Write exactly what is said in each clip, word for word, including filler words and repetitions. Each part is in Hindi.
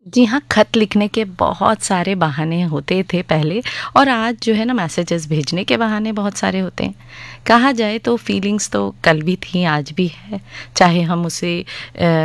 जी हाँ, खत लिखने के बहुत सारे बहाने होते थे पहले और आज जो है ना मैसेजेस भेजने के बहाने बहुत सारे होते हैं। कहा जाए तो फीलिंग्स तो कल भी थी, आज भी है। चाहे हम उसे अ,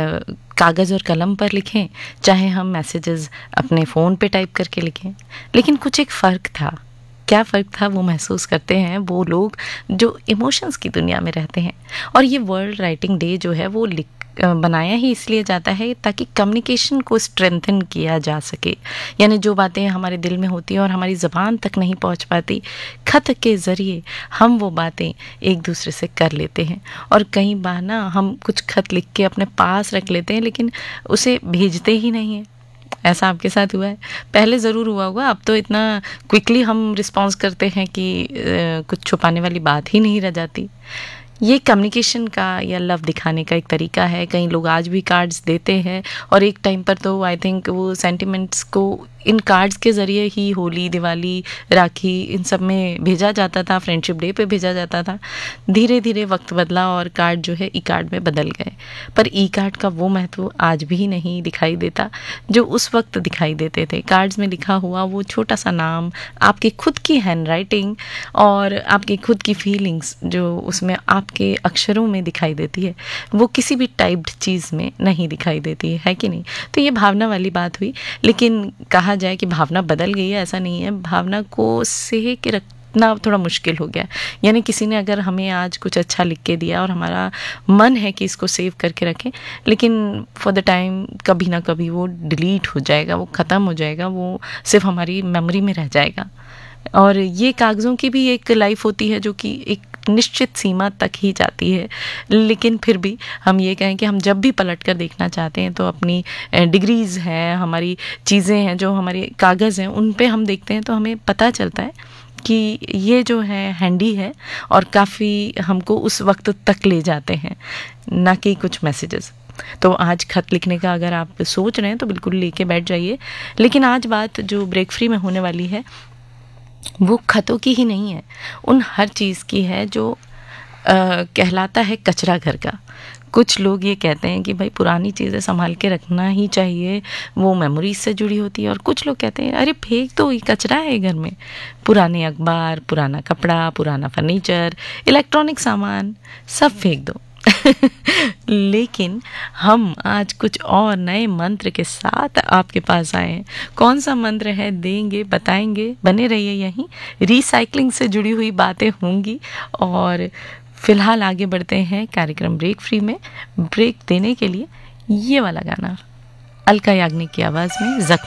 कागज़ और कलम पर लिखें, चाहे हम मैसेजेस अपने फ़ोन पे टाइप करके लिखें। लेकिन कुछ एक फ़र्क था। क्या फ़र्क था वो महसूस करते हैं वो लोग जो इमोशंस की दुनिया में रहते हैं। और ये वर्ल्ड राइटिंग डे जो है वो लिख अ, बनाया ही इसलिए जाता है ताकि कम्युनिकेशन को स्ट्रेंथन किया जा सके। यानी जो बातें हमारे दिल में होती हैं और हमारी ज़बान तक नहीं पहुंच पाती, खत के ज़रिए हम वो बातें एक दूसरे से कर लेते हैं। और कई बार ना हम कुछ खत लिख के अपने पास रख लेते हैं लेकिन उसे भेजते ही नहीं हैं। ऐसा आपके साथ हुआ है? पहले ज़रूर हुआ होगा, अब तो इतना क्विकली हम रिस्पॉन्स करते हैं कि अ, कुछ छुपाने वाली बात ही नहीं रह जाती। ये कम्युनिकेशन का या लव दिखाने का एक तरीका है। कई लोग आज भी कार्ड्स देते हैं और एक टाइम पर तो आई थिंक वो सेंटिमेंट्स को इन कार्ड्स के ज़रिए ही होली, दिवाली, राखी इन सब में भेजा जाता था, फ्रेंडशिप डे पे भेजा जाता था। धीरे धीरे वक्त बदला और कार्ड जो है ई कार्ड में बदल गए। पर ई कार्ड का वो महत्व आज भी नहीं दिखाई देता जो उस वक्त दिखाई देते थे। कार्ड्स में लिखा हुआ वो छोटा सा नाम, आपकी खुद की हैंड राइटिंग और आपकी खुद की फीलिंग्स जो उसमें आपके अक्षरों में दिखाई देती है, वो किसी भी टाइप्ड चीज़ में नहीं दिखाई देती है, है कि नहीं? तो ये भावना वाली बात हुई। लेकिन कहा जाए कि भावना बदल गई है, ऐसा नहीं है। भावना को सह के रखना थोड़ा मुश्किल हो गया। यानी किसी ने अगर हमें आज कुछ अच्छा लिख के दिया और हमारा मन है कि इसको सेव करके रखें, लेकिन फॉर द टाइम कभी ना कभी वो डिलीट हो जाएगा, वो ख़त्म हो जाएगा, वो सिर्फ हमारी मेमोरी में रह जाएगा। और ये कागज़ों की भी एक लाइफ होती है जो कि एक निश्चित सीमा तक ही जाती है। लेकिन फिर भी हम ये कहें कि हम जब भी पलट कर देखना चाहते हैं तो अपनी डिग्रीज़ हैं, हमारी चीज़ें हैं, जो हमारे कागज़ हैं, उन पे हम देखते हैं तो हमें पता चलता है कि ये जो है हैंडी है और काफ़ी हमको उस वक्त तक ले जाते हैं, ना कि कुछ मैसेजेस। तो आज खत लिखने का अगर आप सोच रहे हैं तो बिल्कुल लेके बैठ जाइए। लेकिन आज बात जो ब्रेक फ्री में होने वाली है वो खतों की ही नहीं है, उन हर चीज़ की है जो अ, कहलाता है कचरा घर का। कुछ लोग ये कहते हैं कि भाई पुरानी चीज़ें संभाल के रखना ही चाहिए, वो मेमोरीज से जुड़ी होती है। और कुछ लोग कहते हैं अरे फेंक दो, ये कचरा है घर में। पुराने अखबार, पुराना कपड़ा, पुराना फर्नीचर, इलेक्ट्रॉनिक सामान सब फेंक दो। लेकिन हम आज कुछ और नए मंत्र के साथ आपके पास आए हैं। कौन सा मंत्र है देंगे, बताएंगे, बने रहिए यहीं। रिसाइकलिंग से जुड़ी हुई बातें होंगी और फिलहाल आगे बढ़ते हैं कार्यक्रम ब्रेक फ्री में। ब्रेक देने के लिए ये वाला गाना अलका याग्निक की आवाज़ में जख्म।